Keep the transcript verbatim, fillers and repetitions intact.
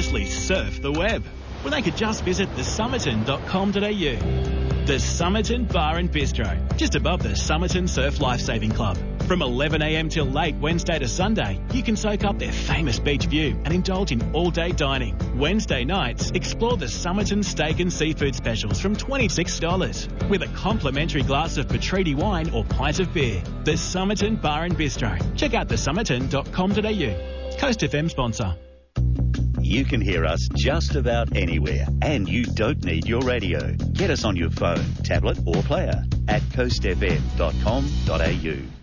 effortlessly surf the web when they could just visit the somerton dot com dot a u. The Somerton Bar and Bistro, just above the Somerton Surf Lifesaving Club. From eleven a m till late Wednesday to Sunday, you can soak up their famous beach view and indulge in all-day dining. Wednesday nights, explore the Somerton Steak and Seafood Specials from twenty-six dollars with a complimentary glass of Petriti wine or pint of beer. The Somerton Bar and Bistro. Check out the somerton dot com dot a u. Coast F M sponsor. You can hear us just about anywhere, and you don't need your radio. Get us on your phone, tablet or player at coast f m dot com dot a u.